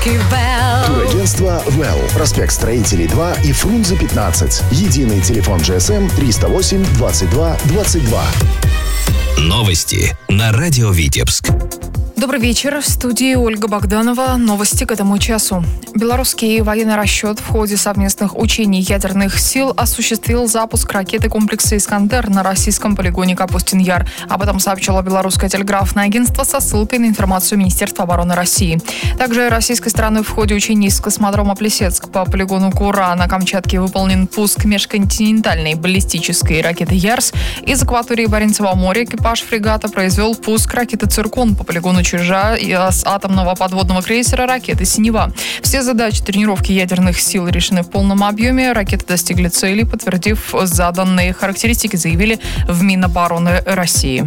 Турагентство «Well». Проспект Строителей 2 и Фрунзе 15. Единый телефон GSM 308 22 22. Новости на радио Витебск. Добрый вечер. В студии Ольга Богданова. Новости к этому часу. Белорусский военный расчет в ходе совместных учений ядерных сил осуществил запуск ракеты комплекса «Искандер» на российском полигоне Капустин-Яр. Об этом сообщило белорусское телеграфное агентство со ссылкой на информацию Министерства обороны России. Также российской стороной в ходе учений с космодрома Плесецк по полигону Кура на Камчатке выполнен пуск межконтинентальной баллистической ракеты «Ярс». Из акватории Баренцева моря экипаж фрегата произвел пуск ракеты «Циркон» по полигону Чижа и с атомного подводного крейсера ракеты «Синева». Все задачи тренировки ядерных сил решены в полном объеме. Ракеты достигли цели, подтвердив заданные характеристики, заявили в Минобороны России.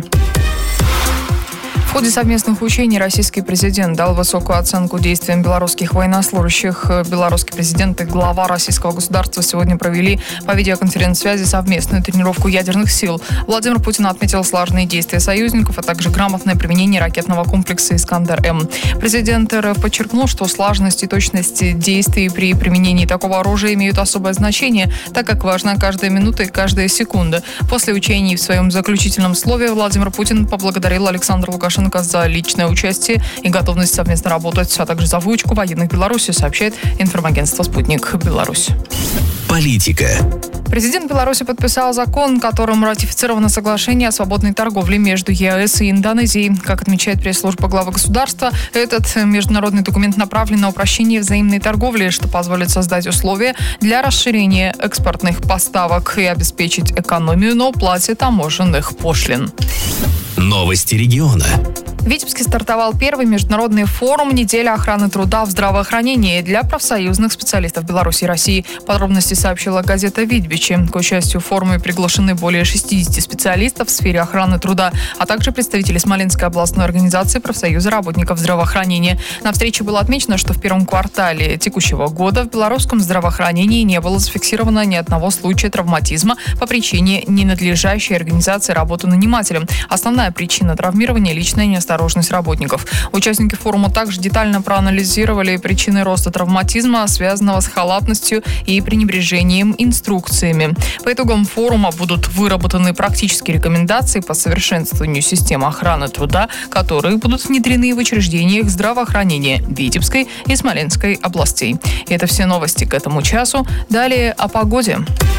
В ходе совместных учений российский президент дал высокую оценку действиям белорусских военнослужащих. Белорусский президент и глава российского государства сегодня провели по видеоконференц-связи совместную тренировку ядерных сил. Владимир Путин отметил слаженные действия союзников, а также грамотное применение ракетного комплекса «Искандер-М». Президент РФ подчеркнул, что слаженность и точность действий при применении такого оружия имеют особое значение, так как важна каждая минута и каждая секунда. После учений в своем заключительном слове Владимир Путин поблагодарил Александра Лукашенко за личное участие и готовность совместно работать, а также за выучку военных Беларуси, сообщает информагентство «Спутник Беларусь». Политика. Президент Беларуси подписал закон, которым ратифицировано соглашение о свободной торговле между ЕАЭС и Индонезией. Как отмечает пресс-служба главы государства, этот международный документ направлен на упрощение взаимной торговли, что позволит создать условия для расширения экспортных поставок и обеспечить экономию на уплате таможенных пошлин. Новости региона. В Витебске стартовал первый международный форум «Неделя охраны труда в здравоохранении» для профсоюзных специалистов Беларуси и России. Подробности сообщила газета «Видбичи». К участию в форуме приглашены более 60 специалистов в сфере охраны труда, а также представители Смоленской областной организации профсоюза работников здравоохранения. На встрече было отмечено, что в первом квартале текущего года в белорусском здравоохранении не было зафиксировано ни одного случая травматизма по причине ненадлежащей организации работы нанимателем. Основная причина травмирования – личная неосторожность работников. Участники форума также детально проанализировали причины роста травматизма, связанного с халатностью и пренебрежением инструкциями. По итогам форума будут выработаны практические рекомендации по совершенствованию системы охраны труда, которые будут внедрены в учреждениях здравоохранения Витебской и Смоленской областей. И это все новости к этому часу. Далее о погоде.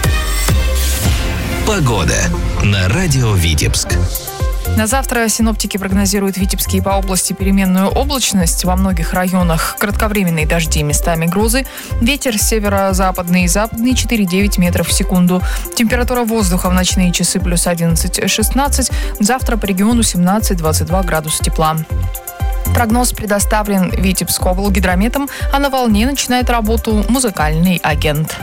Погода на радио Витебск. На завтра синоптики прогнозируют в Витебске и по области переменную облачность. Во многих районах кратковременные дожди, местами грозы. Ветер северо-западный и западный 4-9 метров в секунду. Температура воздуха в ночные часы плюс 11-16. Завтра по региону 17-22 градуса тепла. Прогноз предоставлен Витебскоблгидрометом, а на волне начинает работу музыкальный агент.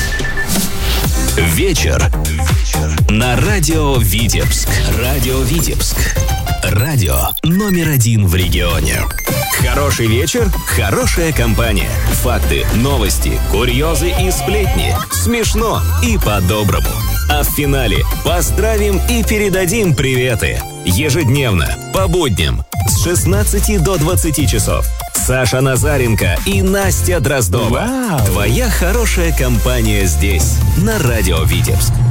Вечер на радио Витебск. Радио Витебск. Радио номер 1 в регионе. Хороший вечер, хорошая компания. Факты, новости, курьезы и сплетни. Смешно и по-доброму. А в финале поздравим и передадим приветы. Ежедневно, по будням, с 16 до 20 часов. Саша Назаренко и Настя Дроздова. Вау! Твоя хорошая компания здесь, на радио Витебск.